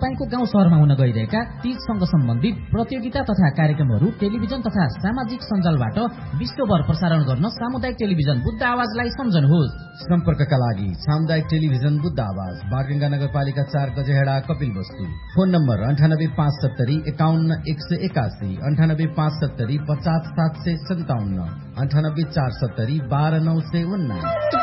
तपाईको गाउँ शहरमा हुन गइरहेका तीजसँग सम्बन्धित प्रतियोगिता तथा कार्यक्रमहरू टेलिभिजन तथा सामाजिक सञ्जालबाट विश्वभर प्रसारण गर्न सामुदायिक टेलिभिजन बुद्ध आवाजलाई सम्झनुहोस्। सम्पर्कका लागि सामुदायिक टेलिभिजन बुद्ध आवाज, बागडुङ्गा नगरपालिका 4 गजेहेडा, कपिलवस्तु। Phone number 9857 51 181, 9857 50 757, 98 470 12 919।